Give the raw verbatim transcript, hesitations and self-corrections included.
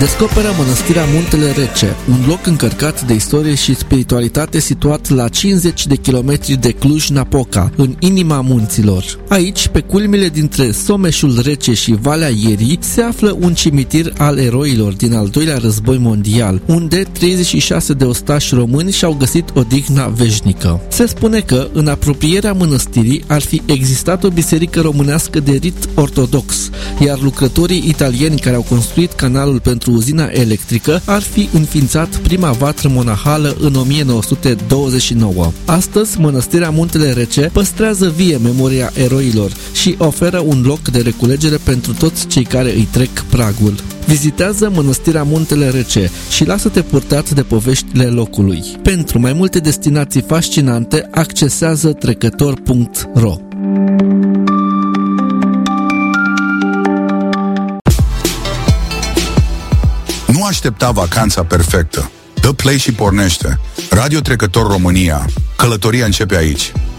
Descoperă Mănăstirea Muntele Rece, un loc încărcat de istorie și spiritualitate situat la cincizeci de kilometri de Cluj-Napoca, în inima munților. Aici, pe culmile dintre Someșul Rece și Valea Ierii, se află un cimitir al eroilor din al doilea război mondial, unde treizeci și șase de ostași români și-au găsit odihna veșnică. Se spune că, în apropierea mănăstirii, ar fi existat o biserică românească de rit ortodox, iar lucrătorii italieni care au construit canalul pentru uzina electrică ar fi înființat prima vatră monahală în o mie nouă sute douăzeci și nouă. Astăzi, Mănăstirea Muntele Rece păstrează vie memoria eroilor și oferă un loc de reculegere pentru toți cei care îi trec pragul. Vizitează Mănăstirea Muntele Rece și lasă-te purtat de poveștile locului. Pentru mai multe destinații fascinante, accesează trecător punct ro. Nu aștepta vacanța perfectă. Dă play și pornește. Radio Trecător România. Călătoria începe aici.